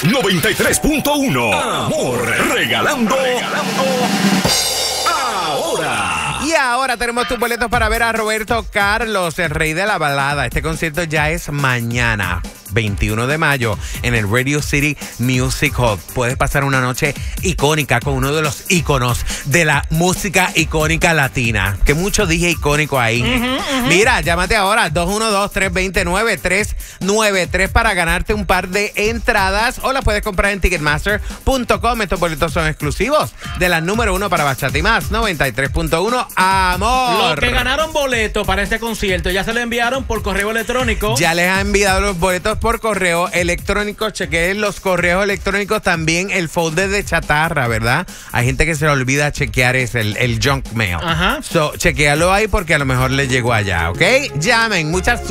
93.1. Amor, regalando ahora. Y ahora tenemos tus boletos para ver a Roberto Carlos, el rey de la balada. Este concierto ya es mañana, 21 de mayo, en el Radio City Music Hall. Puedes pasar una noche icónica con uno de los íconos de la música icónica latina. Que mucho dije icónico ahí. Mira, llámate ahora, 212-329-393 para ganarte un par de entradas. O las puedes comprar en Ticketmaster.com. Estos boletos son exclusivos de la número 1 para Bachata y Más, 93.1. Amor. Los que ganaron boletos para este concierto ya se lo enviaron por correo electrónico. Ya les han enviado los boletos por correo electrónico. Chequeen los correos electrónicos, también el folder de chatarra, ¿verdad? Hay gente que se le olvida chequear el junk mail. Ajá. So, chequéalo ahí porque a lo mejor le llegó allá, ¿ok? Llamen, muchas